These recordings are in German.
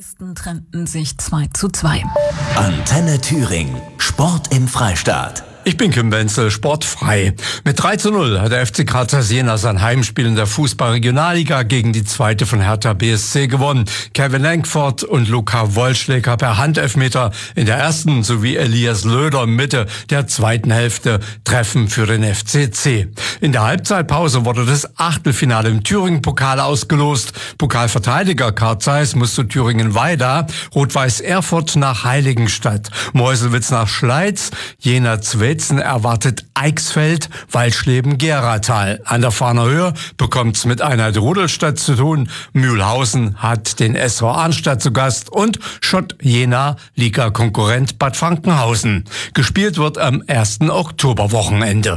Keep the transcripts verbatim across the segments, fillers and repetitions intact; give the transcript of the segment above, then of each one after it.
Dresden trennten sich zwei zu zwei. Antenne Thüringen. Sport im Freistaat. Ich bin Kim Wenzel, sportfrei. Mit drei zu null hat der F C Karlsruhe Jena sein Heimspiel in der Fußball-Regionalliga gegen die zweite von Hertha B S C gewonnen. Kevin Langford und Luca Wollschläger per Handelfmeter in der ersten sowie Elias Löder Mitte der zweiten Hälfte treffen für den F C C. In der Halbzeitpause wurde das Achtelfinale im Thüringen-Pokal ausgelost. Pokalverteidiger Karl Zeiss muss zu Thüringen-Weida, Rot-Weiß Erfurt nach Heiligenstadt, Meuselwitz nach Schleiz, Jena Zwetzen erwartet Eichsfeld, Walschleben-Geratal. An der Fahner Höhe bekommt's mit Einheit Rudolstadt zu tun. Mühlhausen hat den S V Arnstadt zu Gast und Schott Jena, Liga-Konkurrent Bad Frankenhausen. Gespielt wird am ersten Oktoberwochenende.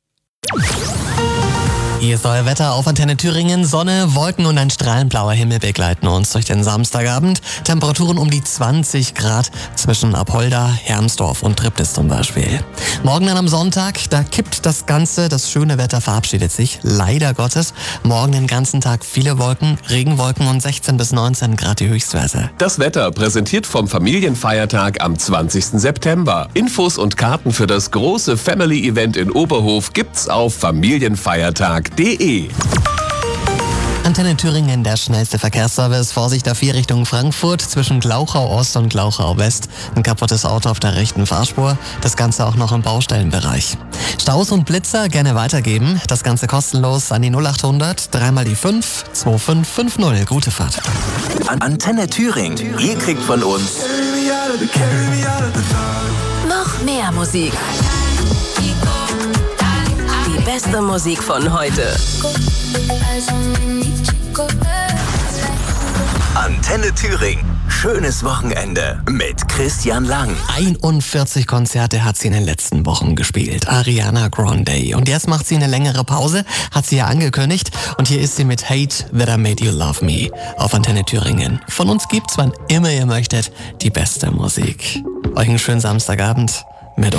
Hier ist euer Wetter auf Antenne Thüringen. Sonne, Wolken und ein strahlend blauer Himmel begleiten uns durch den Samstagabend. Temperaturen um die zwanzig Grad zwischen Apolda, Hermsdorf und Triptis zum Beispiel. Morgen dann am Sonntag, da kippt das Ganze. Das schöne Wetter verabschiedet sich, leider Gottes. Morgen den ganzen Tag viele Wolken, Regenwolken und sechzehn bis neunzehn Grad die Höchstwerte. Das Wetter präsentiert vom Familienfeiertag am zwanzigsten September. Infos und Karten für das große Family-Event in Oberhof gibt's auf familienfeiertag punkt de. Antenne Thüringen, der schnellste Verkehrsservice. Vorsicht A vier Richtung Frankfurt zwischen Glauchau Ost und Glauchau West. Ein kaputtes Auto auf der rechten Fahrspur. Das Ganze auch noch im Baustellenbereich. Staus und Blitzer gerne weitergeben. Das Ganze kostenlos an die null acht hundert, dreimal die fünf, zwei fünf fünf null. Gute Fahrt. Antenne Thüringen. Ihr kriegt von uns Noch mehr Musik. Die beste Musik von heute. Antenne Thüringen. Schönes Wochenende mit Christian Lang. einundvierzig Konzerte hat sie in den letzten Wochen gespielt. Ariana Grande. Und jetzt macht sie eine längere Pause, hat sie ja angekündigt. Und hier ist sie mit Hate That I Made You Love Me auf Antenne Thüringen. Von uns gibt's, wann immer ihr möchtet, die beste Musik. Euch einen schönen Samstagabend.